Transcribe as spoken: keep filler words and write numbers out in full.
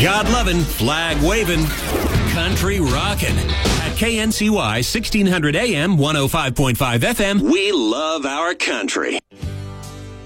God-loving, flag-waving, country rockin'. At K N C Y, sixteen hundred A M, one oh five point five F M, we love our country.